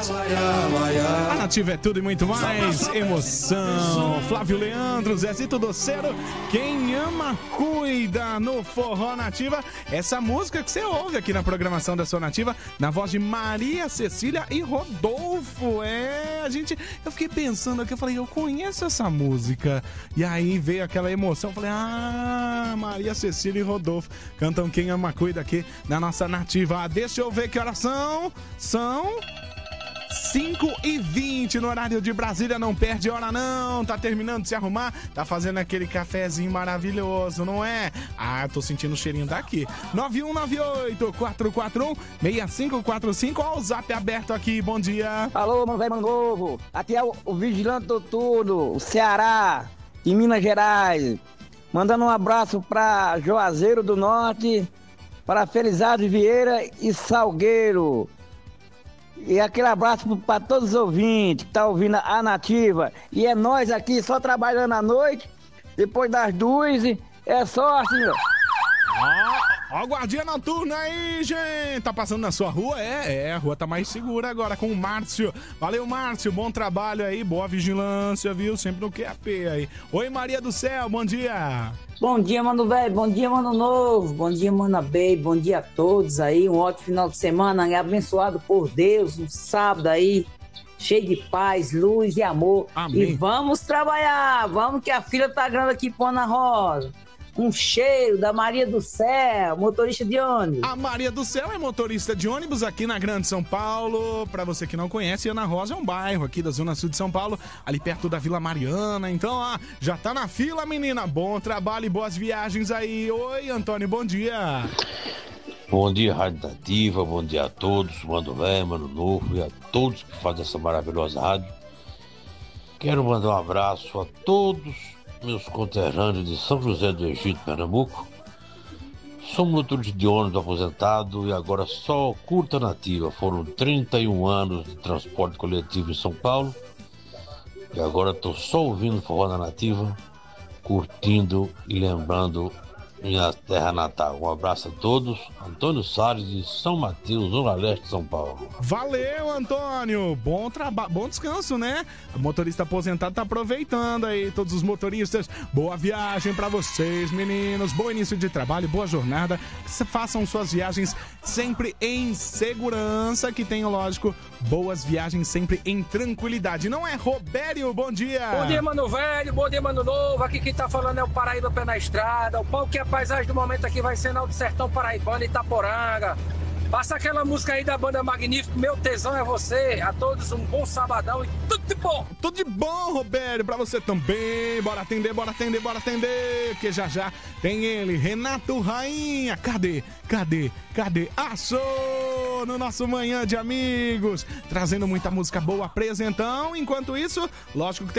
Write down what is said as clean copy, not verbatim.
A Nativa é tudo e muito mais. Emoção. Flávio Leandro, Zezito Doceiro. Quem ama, cuida no Forró Nativa. Essa música que você ouve aqui na programação da sua Nativa, na voz de Maria Cecília e Rodolfo. Eu fiquei pensando aqui, eu falei, eu conheço essa música. E aí veio aquela emoção, eu falei, Maria Cecília e Rodolfo cantam Quem Ama, Cuida aqui na nossa Nativa. Deixa eu ver que horas são. São 5h20 no horário de Brasília, não perde hora não, tá terminando de se arrumar, tá fazendo aquele cafezinho maravilhoso, não é? Tô sentindo o cheirinho daqui. 9198-441-6545, ó o zap aberto aqui, bom dia. Alô, mano velho, mano novo, aqui é o Vigilante Noturno, o Ceará, em Minas Gerais, mandando um abraço pra Juazeiro do Norte, para Felizardo Vieira e Salgueiro. E aquele abraço para todos os ouvintes que estão ouvindo a Nativa. E é nós aqui só trabalhando à noite, depois das 2, é só assim, ó. Ó o guardinha noturno aí, gente. Tá passando na sua rua? A rua tá mais segura agora com o Márcio. Valeu, Márcio, bom trabalho aí, boa vigilância, viu? Sempre no QAP aí. Oi, Maria do Céu, bom dia. Bom dia, mano velho, bom dia, mano novo, bom dia, mana baby, bom dia a todos aí, um ótimo final de semana, abençoado por Deus, um sábado aí, cheio de paz, luz e amor. Amém. E vamos trabalhar, vamos que a filha tá grande aqui, pô, Ana Rosa. Um cheiro da Maria do Céu, motorista de ônibus. A Maria do Céu é motorista de ônibus aqui na Grande São Paulo. Pra você que não conhece, Ana Rosa é um bairro aqui da Zona Sul de São Paulo, ali perto da Vila Mariana. Então, já tá na fila, menina. Bom trabalho e boas viagens aí. Oi, Antônio, bom dia. Bom dia, Rádio Nativa, bom dia a todos, Mano Velho, Mano Novo e a todos que fazem essa maravilhosa rádio. Quero mandar um abraço a todos meus conterrâneos de São José do Egito, Pernambuco. Sou motorista de ônibus aposentado e agora só curta Nativa. Foram 31 anos de transporte coletivo em São Paulo e agora estou só ouvindo forró na Nativa, curtindo e lembrando minha terra natal. Um abraço a todos. Antônio Salles de São Mateus, Zona Leste de São Paulo. Valeu, Antônio. Bom trabalho, bom descanso, né? O motorista aposentado tá aproveitando aí, todos os motoristas. Boa viagem pra vocês, meninos. Bom início de trabalho, boa jornada. Que façam suas viagens sempre em segurança, que tenham, lógico, boas viagens sempre em tranquilidade. Não é, Robério? Bom dia. Bom dia, mano velho. Bom dia, mano novo. Aqui quem tá falando é o Paraíba Pé na Estrada. O pau que a paisagem do momento aqui vai ser no Alto Sertão Paraibano, Itaporanga. Passa aquela música aí da banda Magnífico, Meu Tesão é Você. A todos um bom sabadão e tudo de bom. Tudo de bom, Roberto, pra você também. Bora atender, porque já tem ele, Renato Rainha. Cadê? Achou no nosso Manhã de Amigos, trazendo muita música boa, apresentão. Enquanto isso, lógico que tem